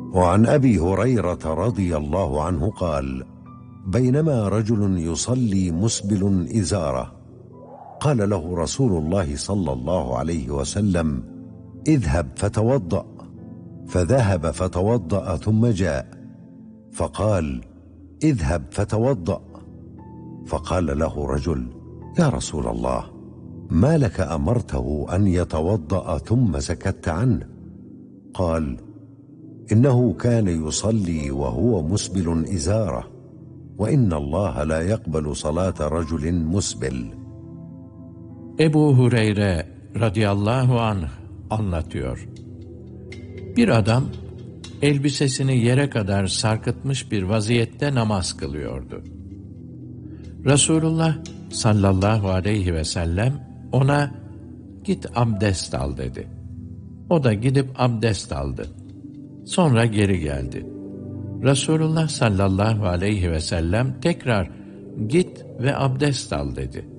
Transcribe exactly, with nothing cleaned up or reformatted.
وعن أبي هريرة رضي الله عنه قال: بينما رجل يصلي مسبل إزاره، قال له رسول الله صلى الله عليه وسلم: اذهب فتوضأ. فذهب فتوضأ ثم جاء فقال: اذهب فتوضأ. فقال له رجل: يا رسول الله، ما لك أمرته أن يتوضأ ثم سكت عنه؟ قال: إنه كان يصلي وهو مسبل إزاره، وإن الله لا يقبل صلاة رجل مسبل. Ebu Hureyre radıyallahu anh anlatıyor. Bir adam elbisesini yere kadar sarkıtmış bir vaziyette namaz kılıyordu. Resulullah sallallahu aleyhi ve sellem ona "Git abdest al" dedi. O da gidip abdest aldı. Sonra geri geldi. Resulullah sallallahu aleyhi ve sellem tekrar "Git ve abdest al" dedi.